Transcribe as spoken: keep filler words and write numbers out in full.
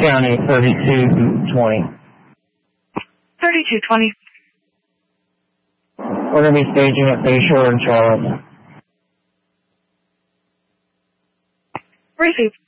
County, thirty-two twenty. thirty-two twenty. We're going to be staging at Bayshore in Charlotte. Received.